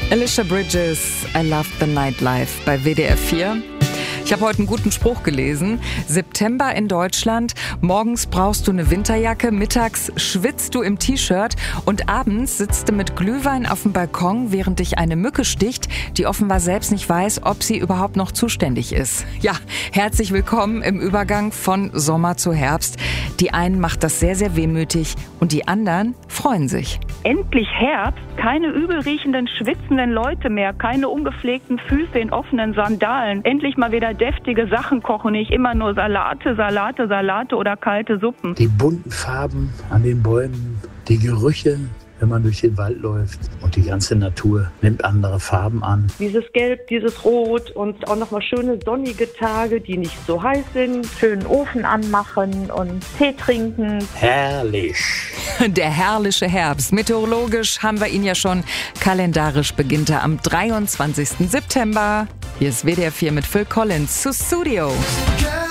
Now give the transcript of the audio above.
Alicia Bridges, I Love the Nightlife bei WDR 4. Ich habe heute einen guten Spruch gelesen. September in Deutschland. Morgens brauchst du eine Winterjacke, mittags schwitzt du im T-Shirt und abends sitzt du mit Glühwein auf dem Balkon, während dich eine Mücke sticht, die offenbar selbst nicht weiß, ob sie überhaupt noch zuständig ist. Ja, herzlich willkommen im Übergang von Sommer zu Herbst. Die einen macht das sehr, sehr wehmütig und die anderen freuen sich. Endlich Herbst, keine übel riechenden, schwitzenden Leute mehr, keine ungepflegten Füße in offenen Sandalen. Endlich mal wieder deftige Sachen kochen, nicht immer nur Salate oder kalte Suppen. Die bunten Farben an den Bäumen, die Gerüche, wenn man durch den Wald läuft, und die ganze Natur nimmt andere Farben an. Dieses Gelb, dieses Rot und auch nochmal schöne sonnige Tage, die nicht so heiß sind. Schönen Ofen anmachen und Tee trinken. Herrlich. Der herrliche Herbst. Meteorologisch haben wir ihn ja schon. Kalendarisch beginnt er am 23. September. Hier ist WDR 4 mit Phil Collins zu Studio.